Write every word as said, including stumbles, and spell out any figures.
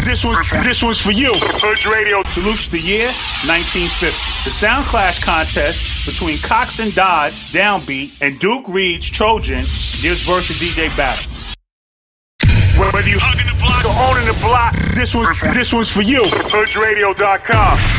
This one, this one's for you. Hood Radio salutes the year nineteen fifty. The Sound Clash contest between Cox and Dodds, Downbeat, and Duke Reed's Trojan gives verse a D J battle. Whether you hugging the block or owning the block, this one, this one's for you. hood radio dot com.